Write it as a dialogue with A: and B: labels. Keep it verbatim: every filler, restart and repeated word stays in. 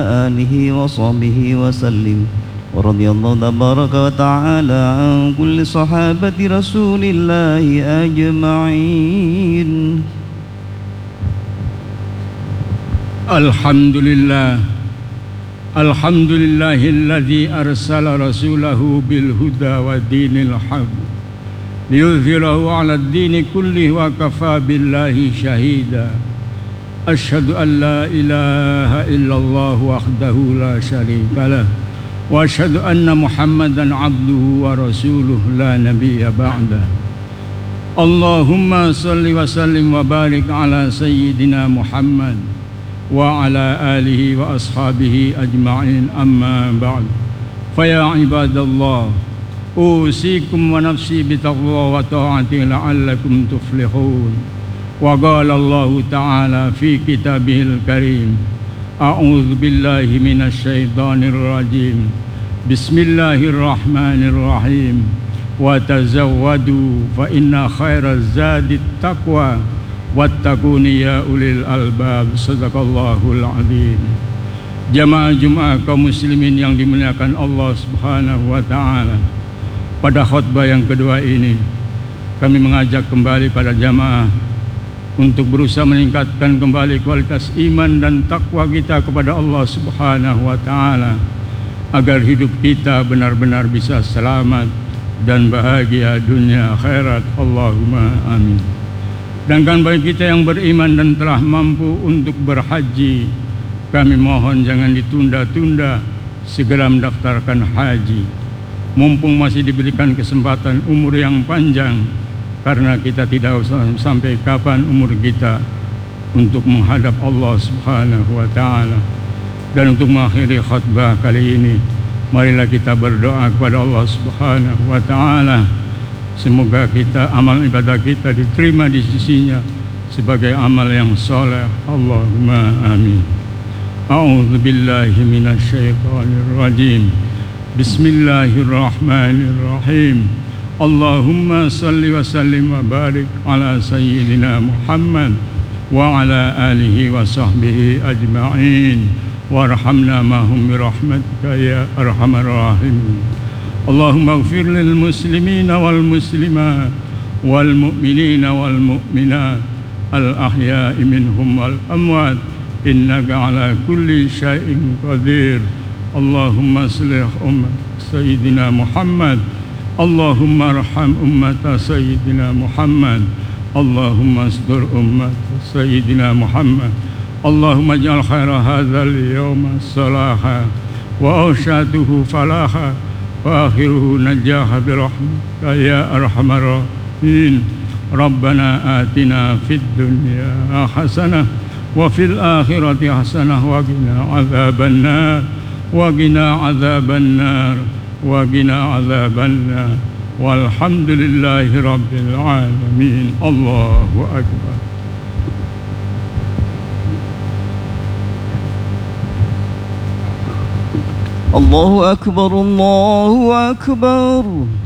A: آله وصحبه وسلم ورضي الله تبارك وتعالى عن كل صحابة رسول الله أجمعين.
B: الحمد لله الحمد لله الذي أرسل رسوله بالهدى ودين الحق ليظهره على الدين كله وكفى بالله شهيدا. أشهد أن لا إله إلا الله وحده لا شريك له وأشهد أن محمدا عبده ورسوله لا نبي بعده. اللهم صل وسلم وبارك على سيدنا محمد وعلى آله وأصحابه أجمعين. أما بعد، فيا عباد الله، أوصيكم ونفسي بتقوى وطاعته لعلكم تفلحون. وقال الله تعالى في كتابه الكريم: أعوذ بالله من الشيطان الرجيم، بسم الله الرحمن الرحيم، وتزودوا فإن خير الزاد التقوى wattaquni ya ulil albab. Sadaqallahul azim. Jamaah Jumat kaum muslimin yang dimuliakan Allah Subhanahu wa taala. Pada khutbah yang kedua ini kami mengajak kembali pada jamaah untuk berusaha meningkatkan kembali kualitas iman dan takwa kita kepada Allah Subhanahu wa taala agar hidup kita benar-benar bisa selamat dan bahagia dunia akhirat. Allahumma amin. Sedangkan bagi kita yang beriman dan telah mampu untuk berhaji, kami mohon jangan ditunda-tunda, segera mendaftarkan haji. Mumpung masih diberikan kesempatan umur yang panjang, karena kita tidak usah sampai kapan umur kita untuk menghadap Allah Subhanahu wa taala. Dan untuk mengakhiri khutbah kali ini, marilah kita berdoa kepada Allah Subhanahu wa taala. Semoga kita amal ibadah kita diterima di sisinya sebagai amal yang soleh. Allahumma amin. A'udzu billahi minasy syaithanir rajim. Bismillahirrahmanirrahim. Allahumma salli wa sallim wa barik ala sayyidina Muhammad wa ala alihi wa sahbihi ajma'in. Warhamna mahum birahmatika ya arhamar rahimin. Allahumma ighfir lil muslimina wal muslimat wal mu'minina wal mu'minat al ahya'i minhum wal amwat innaka ala kulli syai'in qadir. Allahumma aslih ummat sayyidina Muhammad. Allahumma arham ummat sayyidina Muhammad. Allahumma astur ummat sayyidina Muhammad. Allahumma ij'al khaira hadzal yawma salaha wa awshatuhu falaha wa akhiruhu najaha birahmatika ya arhamar rahimin. Rabbana atina fid dunya hasanah wa fil akhirati hasanah wa qina adzaban nar wa qina adzaban nar wa qina adzaban nar walhamdulillahi rabbil alamin. Allahu akbar.
A: الله أكبر الله أكبر.